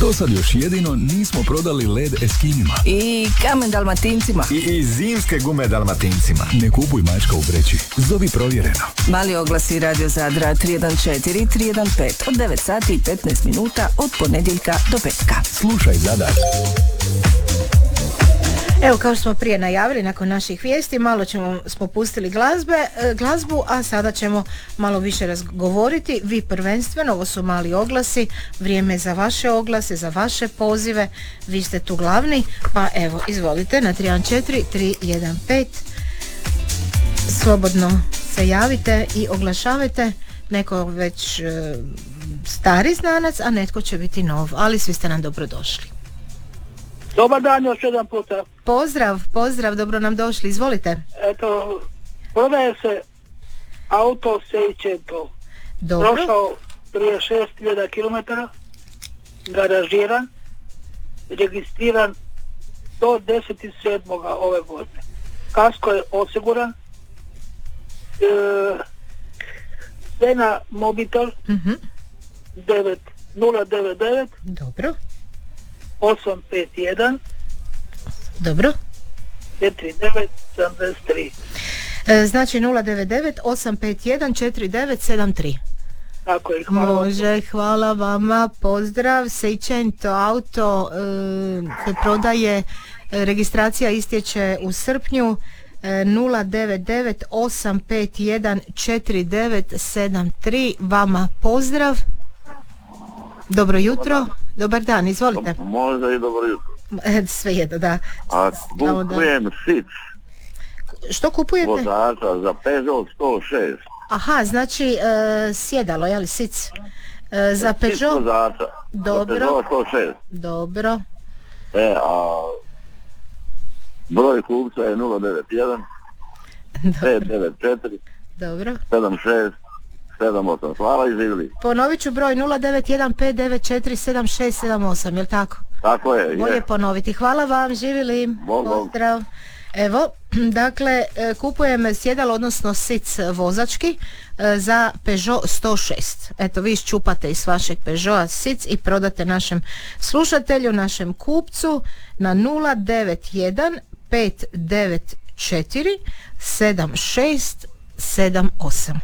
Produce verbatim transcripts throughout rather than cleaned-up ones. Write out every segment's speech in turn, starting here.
Do sad još jedino nismo prodali led Eskimima. I kamen Dalmatincima. I, i zimske gume Dalmatincima. Ne kupuj mačka u vreći. Zovi provjereno. Mali oglasi Radio Zadra tri jedan četiri tri jedan pet od devet sati i petnaest minuta od ponedjeljka do petka. Slušaj Zadar. Evo, kao što smo prije najavili, nakon naših vijesti malo ćemo, smo pustili glazbe, e, glazbu, a sada ćemo malo više razgovoriti. Vi prvenstveno, ovo su mali oglasi, vrijeme za vaše oglase, za vaše pozive, vi ste tu glavni, pa evo, izvolite na tri jedan četiri tri jedan pet, slobodno se javite i oglašavajte. Neko već e, stari znanac, a netko će biti nov, ali svi ste nam dobrodošli. Dobar dan još jedan puta. Pozdrav, pozdrav, dobro nam došli, izvolite. Eto, prodaje se auto Seicento. Dobro. Prošao prije šest hiljada kilometara, garažiran, registriran do deset sedmog ove godine. Kasko je osiguran, e, sve na mobitel, Uh-huh. devet nula devet devet Dobro, osam pet jedan dobro. četiri devet sedam tri. E, znači nula devet devet osam pet jedan četiri devet sedam tri. Tako je, hvala. Može, hvala vama, pozdrav. Seicento auto e, se prodaje, e, registracija istječe u srpnju. e, nula devet devet osam pet jedan četiri devet sedam tri. Vama pozdrav. Dobro jutro, dobar dan, izvolite. Možda i dobro jutro. E, sve jedno, da. A Samo da- kupujem sic Što kupujete? vozača za Peugeot sto šest. Aha, znači e, sjedalo, jel, sic? E, za Sic Peugeot? vozača. Dobro. Za Peugeot sto šest. Dobro, E, a broj kupca je nula devet jedan pet devet četiri dobro. sedam šest sedam osam. Hvala i živjeli. Ponovit ću broj nula devet jedan pet devet četiri sedam šest sedam osam, jel tako? Tako je, Bolje je. ponoviti. Hvala vam, živjeli. Bog, bog. Pozdrav. Evo, dakle, e, kupujem sjedalo, odnosno sic vozački e, za Peugeot sto šest. Eto, vi iščupate iz vašeg Peugeota sic i prodate našem slušatelju, našem kupcu na nula devet jedan pet devet četiri sedam šest sedam osam.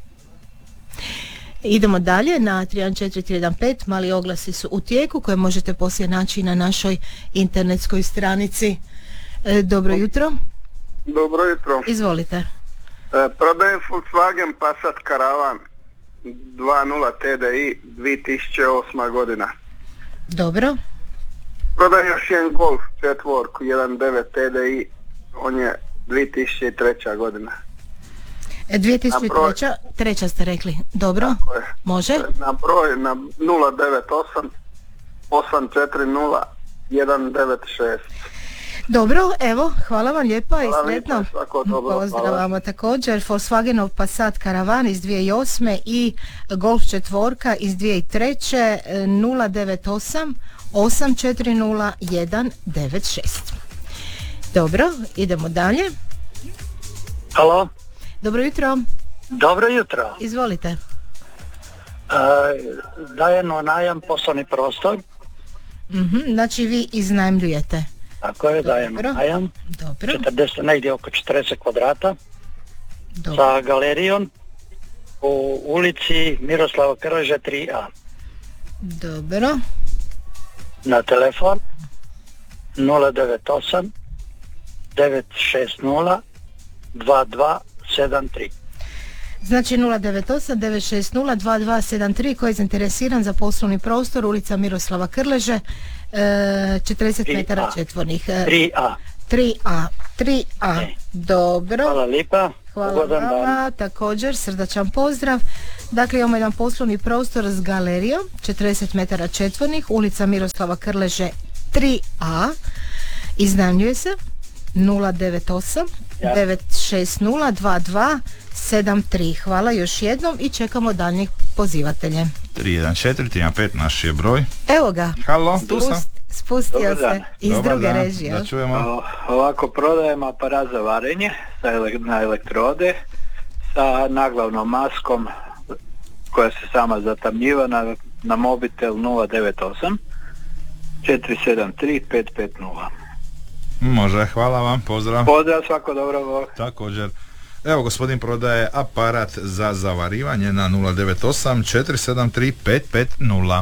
Idemo dalje na tri jedan četiri tri jedan pet. Mali oglasi su u tijeku koje možete poslije naći na našoj internetskoj stranici. E, dobro jutro, Dobro jutro. izvolite. E, prodajem Volkswagen Passat Caravan dva nula T D I dvije tisuće osma godina. Dobro, Prodajem još jedan Golf četvorku jedan devet T D I, on je dvije tisuće treća godina. e, dvije tisuće treća, Na treća ste rekli. Dobro, Tako je. može. Na broj na nula devet osam osam četiri nula jedan devet šest. Dobro, evo, hvala vam lijepa i Hvala sretno. lijepa, svako dobro, Pozdrav hvala. vama također. Volkswagenov Passat Caravan iz dvije tisuće osme i Golf četvorka iz dvije tisuće treće. nula devet osam osam četiri nula jedan devet šest. Dobro, idemo dalje. Halo, Dobro jutro, dobro jutro. izvolite. E, dajemo najam poslovni prostor, Mhm, znači vi iznajmljujete. tako je, dajemo Dobro. najam, Dobro, četrdeset, negdje oko četrdeset kvadrata, dobro. sa galerijom u ulici Miroslava Krleže tri A. Dobro, Na telefon nula devet osam devet šest nula dva dva sedam tri. znači nula devet osam devet šest nula dva dva sedam tri. Ko je zainteresiran za poslovni prostor, ulica Miroslava Krleže, e, četrdeset tri A. metara četvornih. E, tri A. tri A, tri A. E. Dobro. Hvala lijepa. Hvala Ugodan dan. vama, također srdačan pozdrav. Dakle, imamo jedan poslovni prostor s galerijom, četrdeset metara četvornih, ulica Miroslava Krleže tri A. Iznajmljuje se nula devet osam devet šest nula dva dva sedam tri. Hvala još jednom i čekamo daljnjih pozivatelje. tri jedan četiri tri jedan pet naš je broj. Evo ga. Halo, tu sam. Spust- Spustio Dobar se dan. iz Dobar druge dan, režije. da čujemo. O, Ovako prodajem aparat za varenje sa ele- na elektrode sa naglavnom maskom koja se sama zatamnjiva na, na mobitel nula devet osam četiri sedam tri pet pet nula. Može, hvala vam, pozdrav. Pozdrav, svako dobro, Bog. Također. Evo, gospodin prodaje aparat za zavarivanje na nula devet osam četiri sedam tri pet pet nula.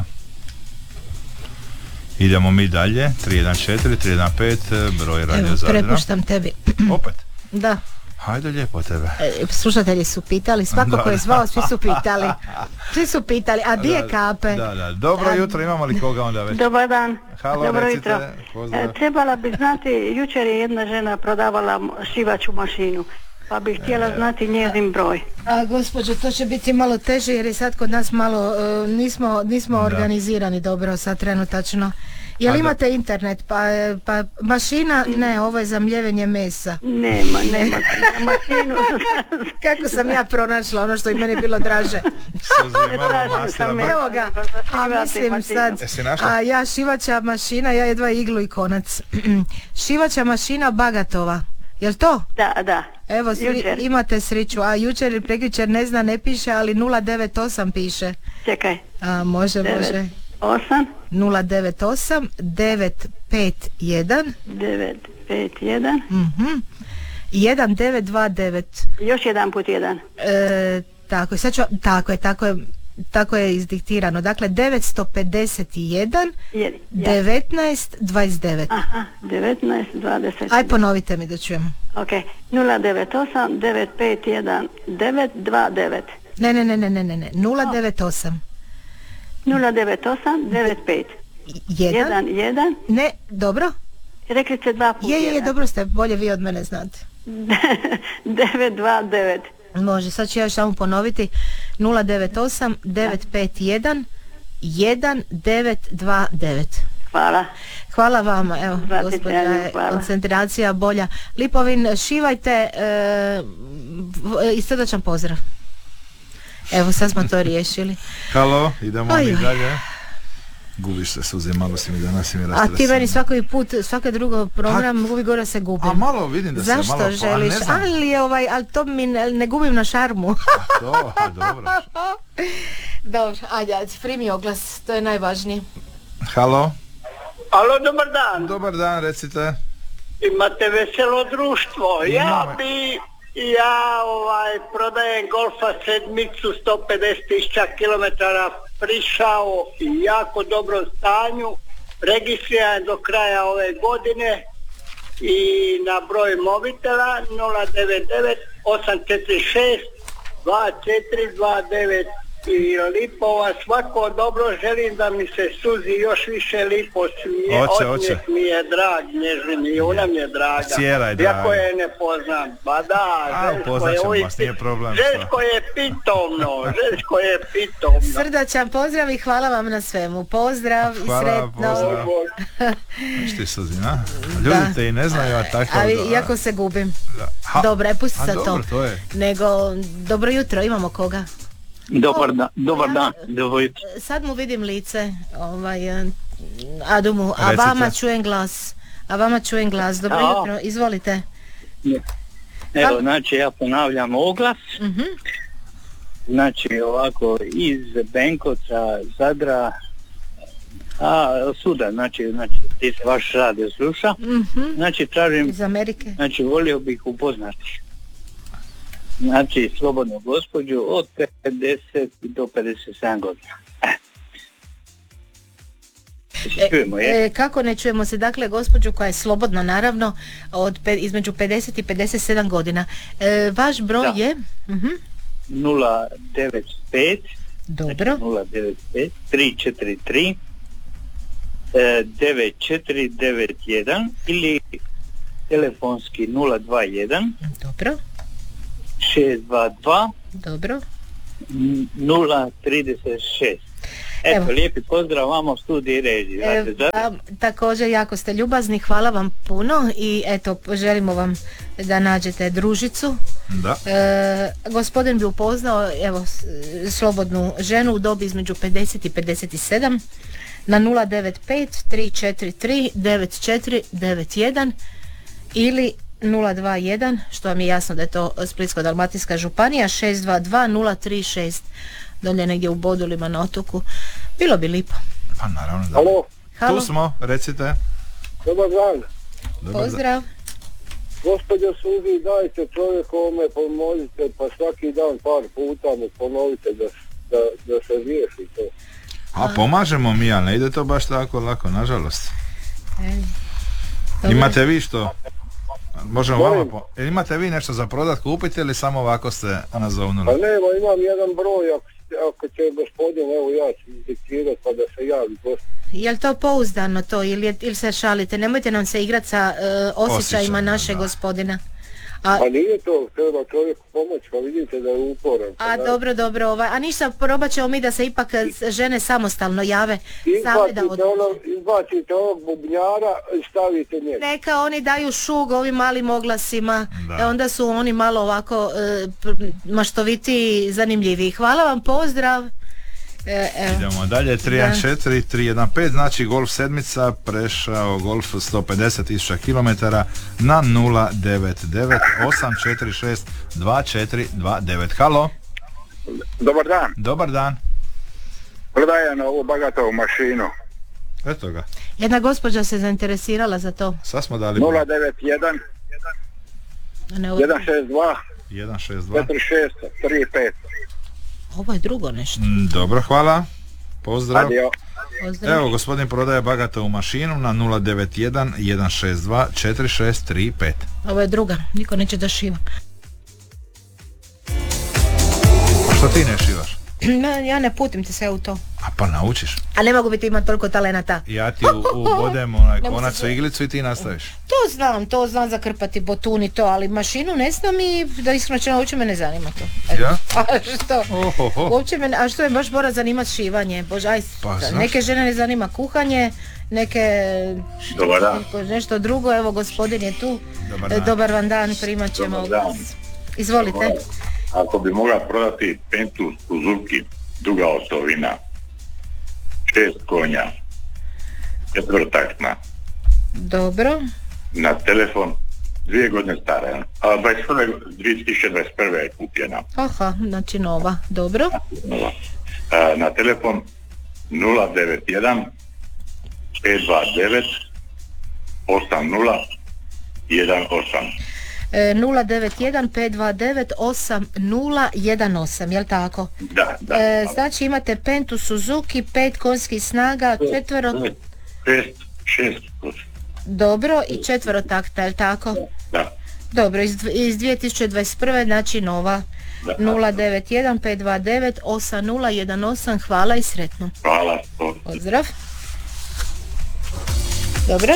Idemo mi dalje, tri jedan četiri tri jedan pet, broj Radio Evo, Zadra. prepuštam tebi. Opet? Da. Hajde lijepo tebe. E, slušatelji su pitali, svako Da, ko je da. zvao, svi su pitali. Svi su pitali, a di je Kape? Da, da. Dobro A- jutro, imamo li koga onda već? Dobar dan. Halo, Dobro recite, jutro. pozdrav. E, trebala bi znati, jučer je jedna žena prodavala m- šivaću mašinu, pa bih htjela znati njezin broj. A gospođo, to će biti malo teže jer je sad kod nas malo, e, nismo, nismo Da. organizirani dobro sad trenutačno. Jel A da. imate internet? Pa, e, pa mašina, ne, ovo je za mljevenje mesa. Nema, nema mašinu. Kako sam ja pronašla ono što je meni bilo draže. Suzi, malo Tražim masla, sam bar- Evo ga, a Šivati mislim mašinu. sad, Jesi našla? a ja šivaća mašina, ja jedva iglu i konac. Šivaća mašina Bagatova, jel to? Da, da. Evo, sri, Jučer. imate sriću, a jučer ili prekjučer ne zna, ne piše, ali nula devet osam piše. Čekaj. A, može, Devet. može. Osam, nula devet osam devet pet jedan devet, pet, jedan. mhm, jedan devet dva devet. Još jedan put jedan. E, tako, je, sad ću, tako je, tako je, tako je izdiktirano. Dakle, devetsto pedeset jedan Je, ja. devetnaest dvadeset devet. Aha, devetnaest, dvadeset. Aj, ponovite mi da čujem. Ok, nula devet osam devet pet jedan devet dva devet. Ne, ne, ne, ne, ne, ne, ne. nula devet osam nula devet osam devet pet jedan jedan jedan. Ne, dobro? Rekli ste dva puta. Je, je, je, jedan. dobro ste, bolje vi od mene znate. devet dva devet. Može, sad ću ja još samo ponoviti. nula devet osam devet pet jedan jedan devet dva devet. Hvala. Hvala vama, evo, Pratite, gospođa je Anja, hvala. koncentracija bolja. Lipovin, šivajte e, v- i srdačan pozdrav. Evo, sad smo to riješili. Halo, idemo Oj, mi oj. dalje. Gubiš se, Suzi, malo si mi danas i mi A rastresena. ti meni svaki put, svaki drugo program gubi gore se gubim. A malo vidim da se Zašto malo... želiš? A ne znam. Ali je ovaj, ali to mi ne, ne gubim na šarmu. To, a dobro. Dobro, ajde, ajde, primi oglas, to je najvažnije. Halo, Alo, dobar dan. dobar dan, recite. Imate veselo društvo. Ja Imamo. bi, ja ovaj, prodajem Golfa sedmicu sto pedeset tisuća kilometara, prišao i jako dobro stanju, registriran do kraja ove godine i na broj mobitela nula devet devet osam četiri šest dva četiri dva devet. I lipo vas svako dobro, želim da mi se Suzi još više lipo smije, Oće, osmijeh oće. mi je drag, nježni i ona mi je draga. Cijela je draga. Iako je ne poznam, ba da, A, žensko upoznat je ćemo uvijek- vas, nije problem, Žensko je pitomno, žensko je pitomno. Srdačan pozdrav i hvala vam na svemu. Pozdrav i Hvala, sretno. pozdrav. Viš ti, Suzi, na? Ljudi Da. te i ne znaju, a tako... Ali da- iako se gubim. da. Ha, Dobro, e, pusti a sad to. dobro, to je. Nego, dobro jutro, imamo koga? Dobar dan, dobar dan, dobro jutro. Sad mu vidim lice, ovaj, eh, Adumu, a Recite. vama čujem glas. A vama čujem glas. Dobro A. jutro, izvolite. Evo, znači ja ponavljam oglas. Mhm. Znači ovako iz Benkovca, Zadra, a suda, znači, znači ti se vaš radio sluša. Mhm. Znači tražim, Iz Amerike. znači volio bih upoznati. Znači slobodnu gospođu od pedeset do pedeset sedam godina. E. Čujemo, je? E, kako ne čujemo se, dakle, gospođu koja je slobodna, naravno, od pe, između pedeset i pedeset sedam godina. E, vaš broj Da. je? Mhm. nula devet pet Dobro. nula devet pet tri četiri tri e, devet četiri devet jedan ili telefonski nula dva jedan Dobro. šest dva dva Dobro. nula trideset šest. Eto, Evo. lijepi pozdrav vama u studiji režiji. E, Znate, za- a, također jako ste ljubazni, hvala vam puno i eto, želimo vam da nađete družicu. Da. E, gospodin bi upoznao, evo, s- slobodnu ženu u dobi između pedeset i pedeset sedam na nula devet pet tri četiri tri devet četiri devet jedan ili nula dva jedan, što vam je jasno da je to Splitsko-dalmatinska županija, šest dva dva nula tri šest, dolje negdje u Bodulima na otoku. Bilo bi lipo. Pa naravno da. Alo, Halo. Tu smo, recite. Dobar dan. Dobar Pozdrav. Gospođo Suzi, dajte čovjekome pomozite, pa svaki dan par puta mu ponovite da, da, da se riješi to. A pomažemo mi, ali ne ide to baš tako lako, nažalost. E, dobro. Imate vi što? Možemo Molim? vama po... Jel imate vi nešto za prodat, kupiti ili samo ovako ste nazovnuli? Pa nema, imam jedan broj, ako, ako će gospodin, evo ja ću indikirati pa da se javi gost. Je li to pouzdano to ili, je, ili se šalite? Nemojte nam se igrati sa uh, osjećajima Osjećajima, našeg da. gospodina. A, A nije to, treba čovjeku pomoć, pa vidite da je uporan. Pa a da. dobro, dobro, ovaj, a ništa, probat ćemo mi da se ipak e, žene samostalno jave, same da Izbacite, od... ono, izbacite ovog bubnjara i stavite njega. Neka oni daju šug ovim malim oglasima, Da. e, onda su oni malo ovako e, pr- maštoviti i zanimljiviji. Hvala vam, pozdrav. E, evo. Idemo dalje, tri jedan četiri tri jedan pet, znači Golf sedmica prešao Golf sto pedeset tisuća kilometara na nula devet devet osam četiri šest dva četiri dva devet. Halo, Dobar dan, dobar dan. prodajem ovu bagatovu mašinu. Eto ga, Jedna gospođa se zainteresirala za to. sad smo dali nula devet jedan Ne, ovo, jedan šest dva jedan šest dva. četiri šest tri pet. ovo je drugo nešto. Mm, Dobro, hvala. Pozdrav. Adio. Pozdrav. Evo, gospodin prodaje bagatovu mašinu na nula devet jedan jedan šest dva četiri šest tri pet. Ovo je druga, niko neće da šiva. A što ti ne šivaš? Ma, ja ne putim ti se u to. A pa naučiš. A ne mogu biti imati toliko talenata. Ja ti u- ubodem onaj Ne mogu konac se- u iglicu i ti nastaviš. To znam, to znam zakrpati botun i to, ali mašinu ne znam i da iskreno rečeno uopće me ne zanima to. Eto. Ja? A što? Ohoho. Uopće me, a što je baš mora zanimati šivanje? Bože, aj, Pa, znaš. neke žene ne zanima kuhanje, neke Dobar dan. neko- nešto drugo, evo gospodin je tu. Dobar E, dan. Dobar vam dan, primat ćemo Dobar dan. vas. Izvolite. Ako bi mogla prodati Pentu Suzuki, druga osovina, šest konja, četvrtaktna, Dobro. na telefon, dvije godine stara, a dvadeset prve dvije tisuće dvadeset prve je kupljena. Aha, znači nova. Dobro. Nova. A, na telefon nula devet jedan pet dva devet osam nula jedan osam. E, nula devet jedan pet dva devet osam nula jedan osam, jel tako? Da, da. E, znači imate Pentu Suzuki, pet konjskih snaga, četvero, Šest, šest, dobro, i četvero takta, jel tako? da. Dobro, iz, dv- iz dvije tisuće dvadeset prve, znači nova. Da. nula devet jedan pet dva devet osam nula jedan osam, hvala i sretno. Hvala. Pozdrav. Dobro.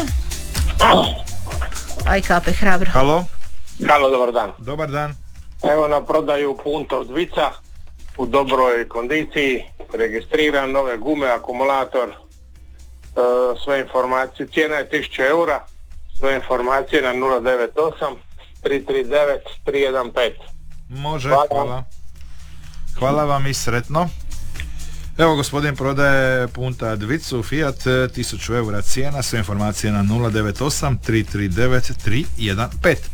Aj kape, hrabro. Halo, Halo, dobar dan. dobar dan. Evo na prodaju Punto Dvica u dobroj kondiciji, registriran, nove gume, akumulator, e, sve informacije, cijena je tisuću eura, sve informacije na nula devet osam tri tri devet tri jedan pet. Može, Hvala. hvala. Hvala vam i sretno. Evo, gospodin prodaje Punta Dvicu Fiat, e, tisuću eura cijena, sve informacije na nula devet osam tri tri devet tri jedan pet.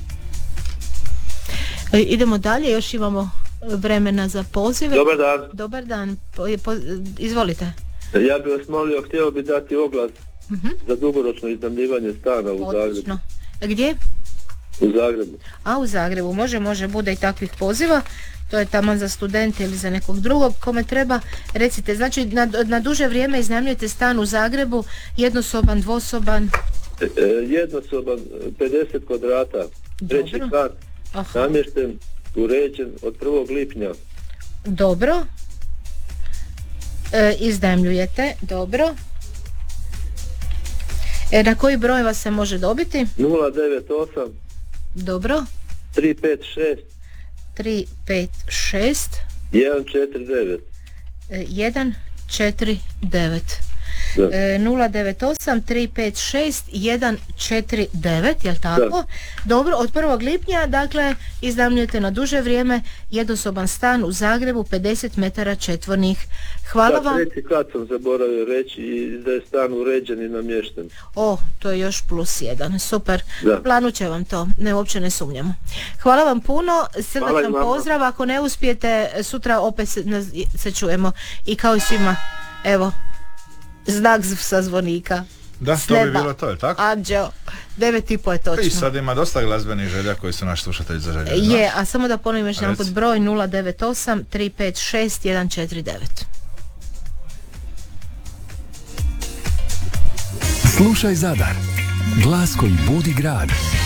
E, idemo dalje, još imamo vremena za pozive. Dobar dan, Dobar dan, po, po, izvolite. ja bih vas molio, htio bi dati oglas Mhm. za dugoročno iznajmljivanje stana u Zagrebu. Odlično. Gdje? U Zagrebu. A u Zagrebu, može, može, bude i takvih poziva. To je tamo za studente ili za nekog drugog. Kome treba, recite. Znači, na, na duže vrijeme iznajmljujete stan u Zagrebu, jednosoban, dvosoban. E, e, jednosoban, pedeset kvadrata, treći Dobro. kat, Aha. namješten, uređen od prvog lipnja. Dobro. E, iznajmljujete, dobro. E, na koji broj vas se može dobiti? nula devet osam Dobro. tri pet šest tri pet šest jedan četiri devet. jedan četiri devet. Da. E, nula devet osam tri pet šest jedan četiri devet, jel tako? Da. Dobro, od prvog lipnja, dakle, iznajmljujete na duže vrijeme jednosoban stan u Zagrebu, pedeset metara četvornih. Hvala Da, vam. treći kat sam zaboravio reći i da je stan uređen i namješten. O, to je još plus jedan, super. Da. Planu će vam to, ne, uopće ne sumnjamo. Hvala vam puno, Hvala i srdačan vama. pozdrav, ako ne uspijete, sutra opet se, nas- se čujemo i kao i svima, evo, znak z- sa zvonika. Da, S to bi neba. bilo to, je tako? Anđeo, devet i po je točno. I sad ima dosta glazbenih želja koji su naš slušatelj zaželjeli. Je, a samo da ponovim još jedan put Reci. broj nula devet osam tri pet šest jedan četiri devet. Slušaj Zadar, glas koji budi grad.